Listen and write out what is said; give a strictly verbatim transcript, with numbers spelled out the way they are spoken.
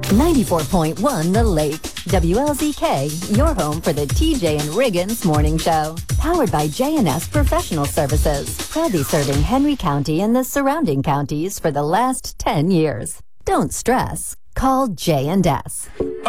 ninety-four point one The Lake. W L Z K, your home for the T J and Riggins Morning Show. Powered by J and S Professional Services. Proudly serving Henry County and the surrounding counties for the last ten years. Don't stress. Call J and S.